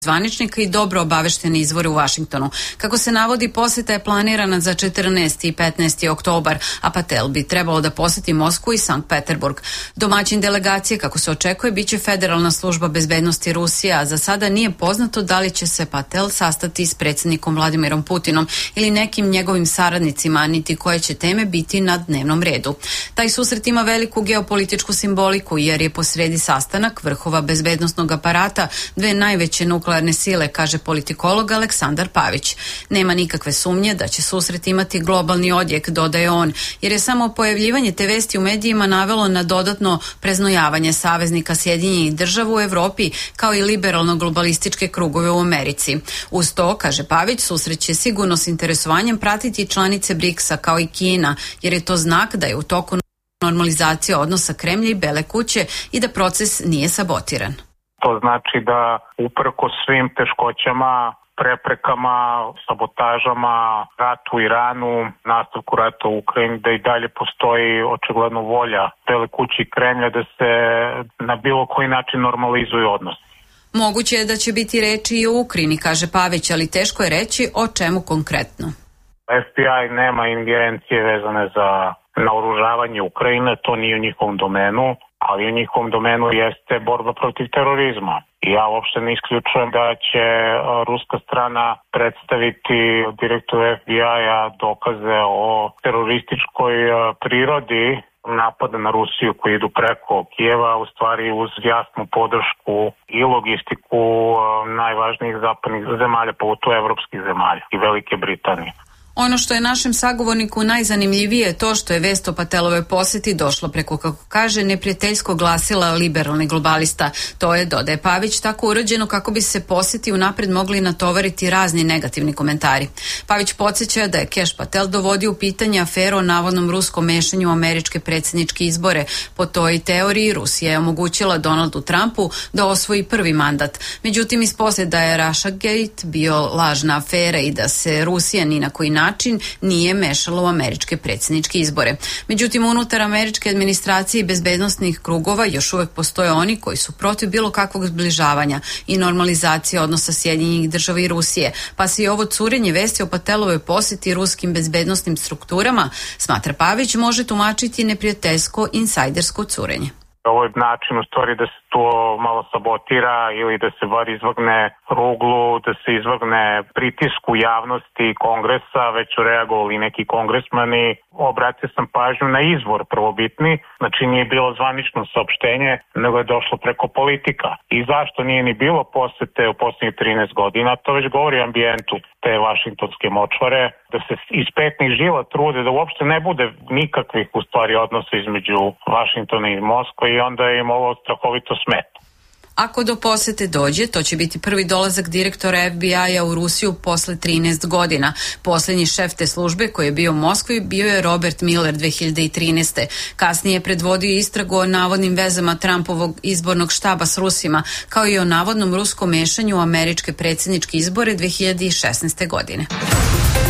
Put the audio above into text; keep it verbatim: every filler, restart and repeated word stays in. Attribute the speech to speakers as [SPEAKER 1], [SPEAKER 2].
[SPEAKER 1] zvaničnika i dobro obavešteni izvori u Vašingtonu. Kako se navodi, poseta je planirana za četrnaesti i petnaesti oktobar, a Patel bi trebalo da poseti Moskvu i Sankt Peterburg. Domaćin delegacije, kako se očekuje, biće Federalna služba bezbednosti Rusije, a za sada nije poznato da li će se Patel sastati s predsjednikom Vladimirom Putinom ili nekim njegovim saradnicima, niti koje će teme biti na dnevnom redu. Taj susret ima veliku geopolitičku simboliku jer je posredi sastanak vrhova bezbednosnog aparata dve najveće nuklearne sile, kaže politikolog Aleksandar Pavić. Nema nikakve sumnje da će susret imati globalni odjek, dodaje on, jer je samo pojavljivanje te vesti u medijima navelo na dodatno preznojavanje saveznika Sjedinjenih država u Evropi, kao i liberalno-globalističke krugove u Americi. Uz to, kaže Pavić, susret će sigurno s interesovanjem pratiti članice briksa kao i Kina, jer je to znak da je u toku normalizacija odnosa Kremlja i Bele kuće i da proces nije sabotiran.
[SPEAKER 2] To znači da uprko svim teškoćama, preprekama, sabotažama, ratu u Iranu, nastavku rata u Ukrajini, da i dalje postoji očigledno volja Bele kuće i Kremlja da se na bilo koji način normalizuju odnosi.
[SPEAKER 1] Moguće je da će biti reči i o Ukrajini, kaže Pavić, ali teško je reći o čemu konkretno.
[SPEAKER 2] F B I nema ingerencije vezane za naoružavanje Ukrajine, to nije u njihovom domenu, ali u njihovom domenu jeste borba protiv terorizma. I ja uopšte ne isključujem da će ruska strana predstaviti direktoru F B I-a dokaze o terorističkoj prirodi napada na Rusiju koji idu preko Kijeva, u stvari uz jasnu podršku i logistiku najvažnijih zapadnih zemalja, pogotovo evropskih zemalja i Velike Britanije.
[SPEAKER 1] Ono što je našem sagovorniku najzanimljivije je to što je vest o Patelove poseti došla preko, kako kaže, neprijateljskog glasila liberalni globalista. To je, dodaje Pavić, tako urađeno kako bi se poseti unapred mogli natovariti razni negativni komentari. Pavić podsjeća da je Kesh Patel dovodio u pitanje aferu o navodnom ruskom mešanju u američke predsjedničke izbore. Po toj teoriji Rusija je omogućila Donaldu Trumpu da osvoji prvi mandat. Međutim, isposled da je Russiagate bio lažna afera i da se Rusija ni na koji način nije mešala u američke predsjedničke izbore. Međutim, unutar američke administracije i bezbednosnih krugova još uvek postoje oni koji su protiv bilo kakvog zbližavanja i normalizacije odnosa Sjedinjenih država i Rusije, pa se i ovo curenje vesti o Patelovoj posjeti ruskim bezbednosnim strukturama, smatra Pavić, može tumačiti neprijateljsko insajdersko curenje.
[SPEAKER 2] Ovo je način u stvari da se to malo sabotira ili da se bar izvrgne ruglu, da se izvrgne pritisku javnosti i kongresa, već su reagovali neki kongresmani. Obratio sam pažnju na izvor prvobitni, znači nije bilo zvanično saopštenje, nego je došlo preko politika. I zašto nije ni bilo posete u posljednjih trinaest godina, to već govori o ambijentu te vašingtonske močvare, da se iz petnih žila trude da uopšte ne bude nikakvih u stvari odnosa između Vašingtona i Moskve i onda im ovo strahovito smeta.
[SPEAKER 1] Ako do posete dođe, to će biti prvi dolazak direktora F B I-a u Rusiju posle trinaest godina. Posljednji šef te službe koji je bio u Moskvi bio je Robert Mueller dve hiljade trinaeste. Kasnije je predvodio istragu o navodnim vezama Trumpovog izbornog štaba s Rusima, kao i o navodnom ruskom mešanju u američke predsjedničke izbore dve hiljade šesnaeste godine.